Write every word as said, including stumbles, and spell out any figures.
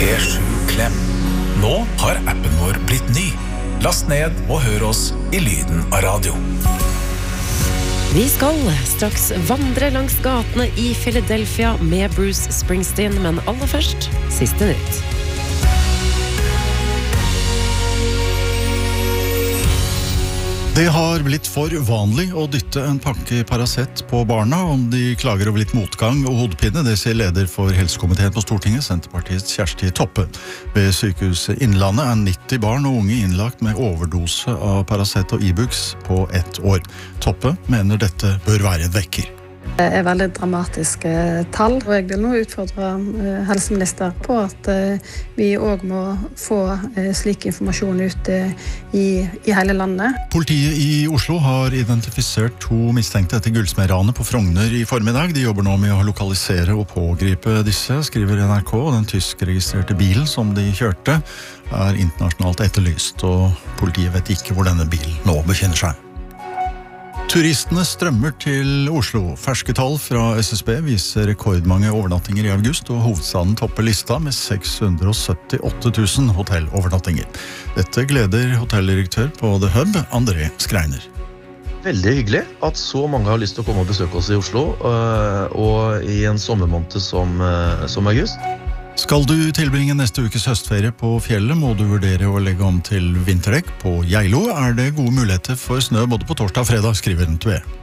P sju Klem. Nå har appen vår blitt ny. Last ned og hør oss i lyden av radio. Vi skal straks vandre langs gatene i Philadelphia med Bruce Springsteen, men aller først, siste nytt. Det har blitt for vanlig å dytte en pakke Paracet på barna om de klager over litt motgang og hodepine. Det sier leder for helsekomiteen på Stortinget, Senterpartiets Kjersti Toppe. Ved sykehuset Innlandet er nitti barn og unge innlagt med overdose av Paracet og Ibux på ett år. Toppe mener dette bør være en vekker. Det er veldig dramatiske tall, og jeg vil nå utfordre helseminister på at vi også må få slik informasjon ut i, i hele landet. Politiet i Oslo har identifisert to mistenkte etter gullsmederanet på Frogner i formiddag. De jobber nå med å lokalisere og pågripe disse, skriver N R K. Den tyskregistrerte bilen som de kjørte er internasjonalt etterlyst, og politiet vet ikke hvor denne bilen nå befinner seg. Turistene strømmer til Oslo. Ferske tall fra S S B viser rekordmange overnattinger i august, og hovedstaden topper lista med seks hundre syttiåtte tusen hotellovernattinger. Dette gleder hotelldirektør på The Hub, André Skreiner. Veldig hyggelig at så mange har lyst til å komme og besøke oss i Oslo, og i en sommermåned som, som august. Skal du tilbringe neste ukes høstferie på fjellet, må du vurdere å legge om til vinterdekk. På Geilo er det gode muligheter for snø både på torsdag og fredag, skriver N T V.